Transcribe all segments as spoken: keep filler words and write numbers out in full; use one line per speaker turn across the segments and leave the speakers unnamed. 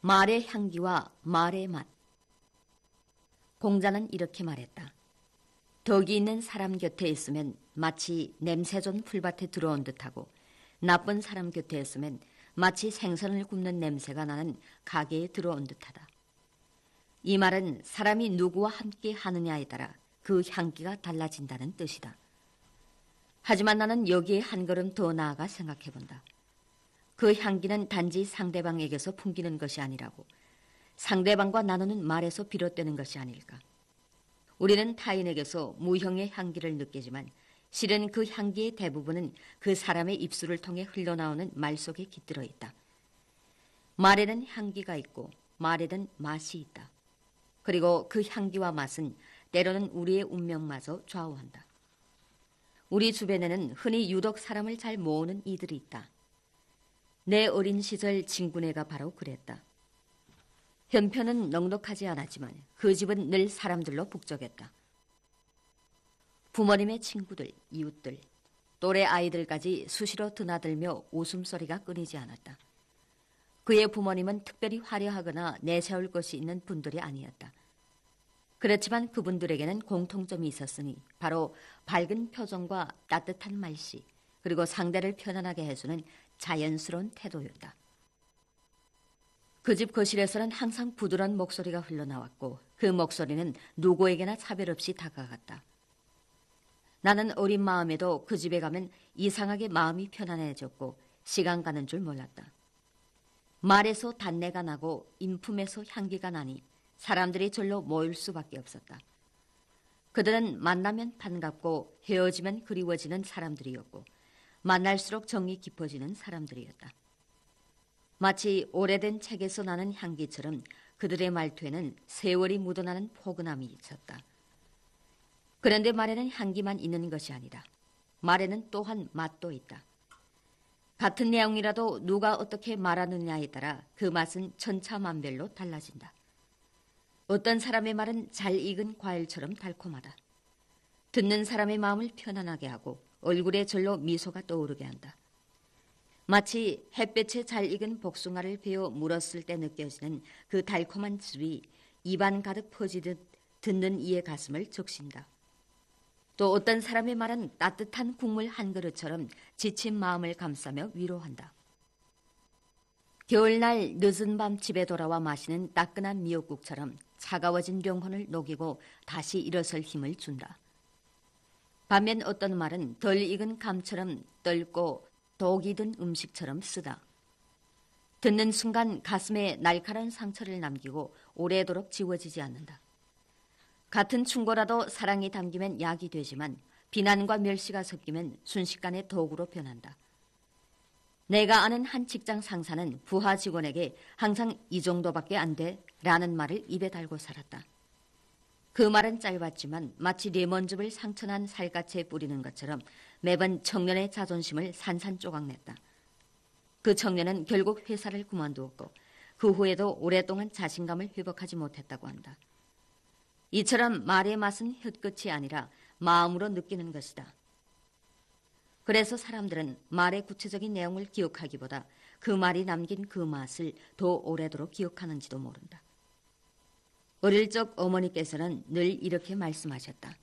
말의 향기와 말의 맛. 공자는 이렇게 말했다. 덕이 있는 사람 곁에 있으면 마치 냄새좋은 풀밭에 들어온 듯하고 나쁜 사람 곁에 있으면 마치 생선을 굽는 냄새가 나는 가게에 들어온 듯하다. 이 말은 사람이 누구와 함께 하느냐에 따라 그 향기가 달라진다는 뜻이다. 하지만 나는 여기에 한 걸음 더 나아가 생각해본다. 그 향기는 단지 상대방에게서 풍기는 것이 아니라고, 상대방과 나누는 말에서 비롯되는 것이 아닐까. 우리는 타인에게서 무형의 향기를 느끼지만 실은 그 향기의 대부분은 그 사람의 입술을 통해 흘러나오는 말 속에 깃들어 있다. 말에는 향기가 있고 말에는 맛이 있다. 그리고 그 향기와 맛은 때로는 우리의 운명마저 좌우한다. 우리 주변에는 흔히 유독 사람을 잘 모으는 이들이 있다. 내 어린 시절 친구네가 바로 그랬다. 형편은 넉넉하지 않았지만 그 집은 늘 사람들로 북적했다. 부모님의 친구들, 이웃들, 또래 아이들까지 수시로 드나들며 웃음소리가 끊이지 않았다. 그의 부모님은 특별히 화려하거나 내세울 것이 있는 분들이 아니었다. 그렇지만 그분들에게는 공통점이 있었으니 바로 밝은 표정과 따뜻한 말씨, 그리고 상대를 편안하게 해주는 자연스러운 태도였다. 그 집 거실에서는 항상 부드러운 목소리가 흘러나왔고 그 목소리는 누구에게나 차별 없이 다가갔다. 나는 어린 마음에도 그 집에 가면 이상하게 마음이 편안해졌고 시간 가는 줄 몰랐다. 말에서 단내가 나고 인품에서 향기가 나니 사람들이 절로 모일 수밖에 없었다. 그들은 만나면 반갑고 헤어지면 그리워지는 사람들이었고 만날수록 정이 깊어지는 사람들이었다. 마치 오래된 책에서 나는 향기처럼 그들의 말투에는 세월이 묻어나는 포근함이 있었다. 그런데 말에는 향기만 있는 것이 아니다. 말에는 또한 맛도 있다. 같은 내용이라도 누가 어떻게 말하느냐에 따라 그 맛은 천차만별로 달라진다. 어떤 사람의 말은 잘 익은 과일처럼 달콤하다. 듣는 사람의 마음을 편안하게 하고 얼굴에 절로 미소가 떠오르게 한다. 마치 햇볕에 잘 익은 복숭아를 베어 물었을 때 느껴지는 그 달콤한 즙이 입안 가득 퍼지듯 듣는 이의 가슴을 적신다. 또 어떤 사람의 말은 따뜻한 국물 한 그릇처럼 지친 마음을 감싸며 위로한다. 겨울날 늦은 밤 집에 돌아와 마시는 따끈한 미역국처럼 차가워진 영혼을 녹이고 다시 일어설 힘을 준다. 반면 어떤 말은 덜 익은 감처럼 떫고 독이 든 음식처럼 쓰다. 듣는 순간 가슴에 날카로운 상처를 남기고 오래도록 지워지지 않는다. 같은 충고라도 사랑이 담기면 약이 되지만 비난과 멸시가 섞이면 순식간에 독으로 변한다. 내가 아는 한 직장 상사는 부하 직원에게 항상 이 정도밖에 안 돼 라는 말을 입에 달고 살았다. 그 말은 짧았지만 마치 레몬즙을 상처난 살갗에 뿌리는 것처럼 매번 청년의 자존심을 산산조각냈다. 그 청년은 결국 회사를 그만두었고 그 후에도 오랫동안 자신감을 회복하지 못했다고 한다. 이처럼 말의 맛은 혀끝이 아니라 마음으로 느끼는 것이다. 그래서 사람들은 말의 구체적인 내용을 기억하기보다 그 말이 남긴 그 맛을 더 오래도록 기억하는지도 모른다. 어릴 적 어머니께서는 늘 이렇게 말씀하셨다.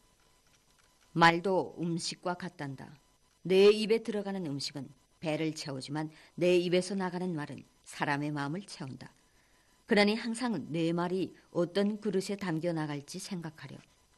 말도 음식과 같단다. 내 입에 들어가는 음식은 배를 채우지만 내 입에서 나가는 말은 사람의 마음을 채운다. 그러니 항상 내 말이 어떤 그릇에 담겨 나갈지 생각하렴.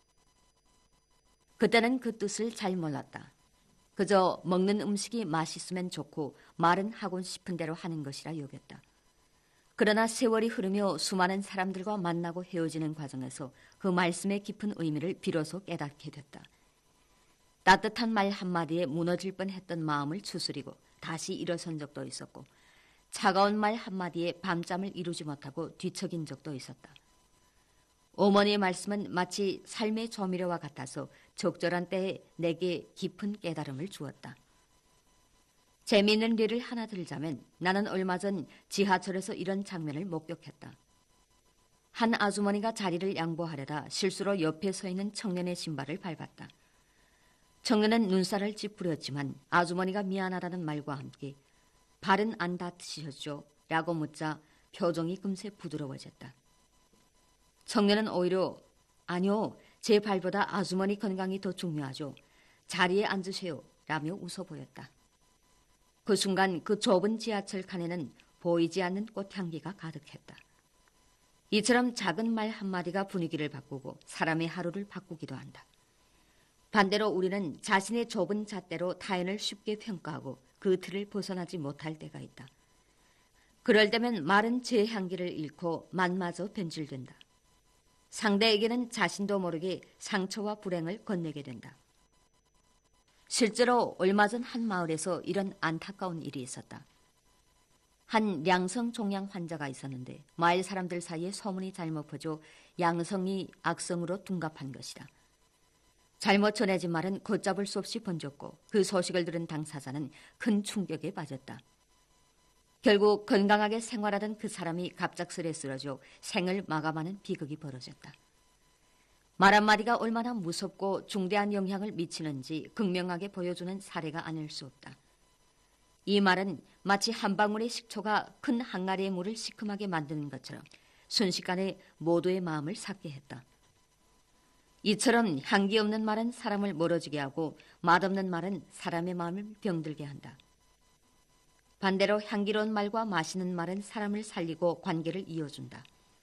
그때는 그 뜻을 잘 몰랐다. 그저 먹는 음식이 맛있으면 좋고 말은 하고 싶은 대로 하는 것이라 여겼다. 그러나 세월이 흐르며 수많은 사람들과 만나고 헤어지는 과정에서 그 말씀의 깊은 의미를 비로소 깨닫게 됐다. 따뜻한 말 한마디에 무너질 뻔했던 마음을 추스리고 다시 일어선 적도 있었고 차가운 말 한마디에 밤잠을 이루지 못하고 뒤척인 적도 있었다. 어머니의 말씀은 마치 삶의 조미료와 같아서 적절한 때에 내게 깊은 깨달음을 주었다. 재미있는 예를 하나 들자면 나는 얼마 전 지하철에서 이런 장면을 목격했다. 한 아주머니가 자리를 양보하려다 실수로 옆에 서 있는 청년의 신발을 밟았다. 청년은 눈살을 찌푸렸지만 아주머니가 미안하다는 말과 함께 발은 안 다치셨죠? 라고 묻자 표정이 금세 부드러워졌다. 청년은 오히려 아니요, 제 발보다 아주머니 건강이 더 중요하죠. 자리에 앉으세요 라며 웃어 보였다. 그 순간 그 좁은 지하철 칸에는 보이지 않는 꽃향기가 가득했다. 이처럼 작은 말 한마디가 분위기를 바꾸고 사람의 하루를 바꾸기도 한다. 반대로 우리는 자신의 좁은 잣대로 타인을 쉽게 평가하고 그 틀을 벗어나지 못할 때가 있다. 그럴 때면 말은 제 향기를 잃고 맛마저 변질된다. 상대에게는 자신도 모르게 상처와 불행을 건네게 된다. 실제로 얼마 전 한 마을에서 이런 안타까운 일이 있었다. 한 양성 종양 환자가 있었는데 마을 사람들 사이에 소문이 잘못 퍼져 양성이 악성으로 둔갑한 것이다. 잘못 전해진 말은 걷잡을 수 없이 번졌고 그 소식을 들은 당사자는 큰 충격에 빠졌다. 결국 건강하게 생활하던 그 사람이 갑작스레 쓰러져 생을 마감하는 비극이 벌어졌다. 말 한마디가 얼마나 무섭고 중대한 영향을 미치는지 극명하게 보여주는 사례가 아닐 수 없다. 이 말은 마치 한 방울의 식초가 큰 항아리의 물을 시큼하게 만드는 것처럼 순식간에 모두의 마음을 삭게 했다. 이처럼 향기 없는 말은 사람을 멀어지게 하고 맛없는 말은 사람의 마음을 병들게 한다. 반대로 향기로운 말과 맛있는 말은 사람을 살리고 관계를 이어준다.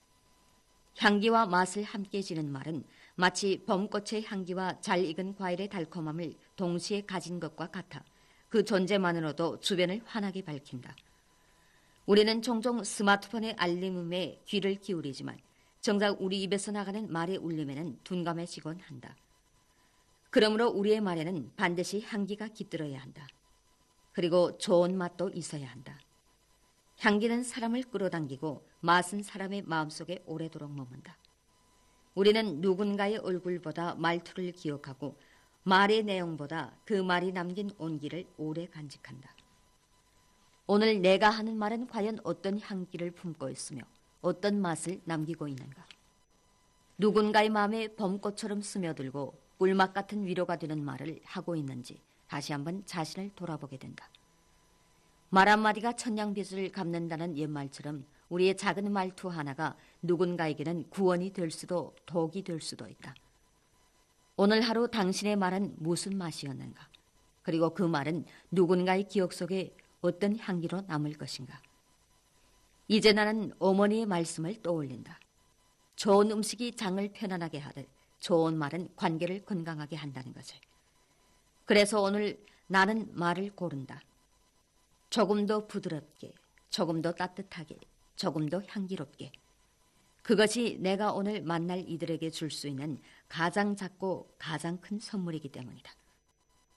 향기와 맛을 함께 지는 말은 마치 봄꽃의 향기와 잘 익은 과일의 달콤함을 동시에 가진 것과 같아 그 존재만으로도 주변을 환하게 밝힌다. 우리는 종종 스마트폰의 알림음에 귀를 기울이지만 정작 우리 입에서 나가는 말의 울림에는 둔감해지곤 한다. 그러므로 우리의 말에는 반드시 향기가 깃들어야 한다. 그리고 좋은 맛도 있어야 한다. 향기는 사람을 끌어당기고 맛은 사람의 마음속에 오래도록 머문다. 우리는 누군가의 얼굴보다 말투를 기억하고 말의 내용보다 그 말이 남긴 온기를 오래 간직한다. 오늘 내가 하는 말은 과연 어떤 향기를 품고 있으며 어떤 맛을 남기고 있는가? 누군가의 마음에 봄꽃처럼 스며들고 꿀맛 같은 위로가 되는 말을 하고 있는지 다시 한번 자신을 돌아보게 된다. 말 한마디가 천냥빚을 갚는다는 옛말처럼 우리의 작은 말투 하나가 누군가에게는 구원이 될 수도 독이 될 수도 있다. 오늘 하루 당신의 말은 무슨 맛이었는가? 그리고 그 말은 누군가의 기억 속에 어떤 향기로 남을 것인가? 이제 나는 어머니의 말씀을 떠올린다. 좋은 음식이 장을 편안하게 하듯 좋은 말은 관계를 건강하게 한다는 것을. 그래서 오늘 나는 말을 고른다. 조금 더 부드럽게, 조금 더 따뜻하게, 조금 더 향기롭게. 그것이 내가 오늘 만날 이들에게 줄 수 있는 가장 작고 가장 큰 선물이기 때문이다.